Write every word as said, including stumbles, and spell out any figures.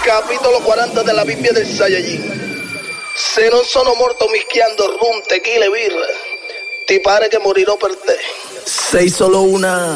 Capitolo quaranta della Bibbia del Saiyajin. Se non sono morto mischiando rum, tequila e birra, ti pare che morirò per te. Sei solo una